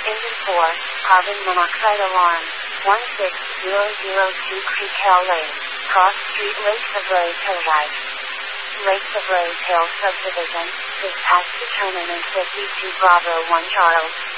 Engine 4, carbon monoxide alarm, 16002 Creekhill Lane, Cross Street, Lake Savoy Towhide. Lake Savoy Hill Subdivision, dispatch determinant 52 Bravo 1 Charles.